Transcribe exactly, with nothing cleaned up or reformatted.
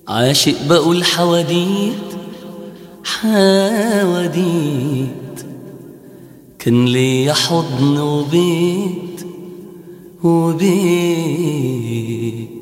عاشق بقول حواديت حواديت، كان ليا حضن وبيت وبيت.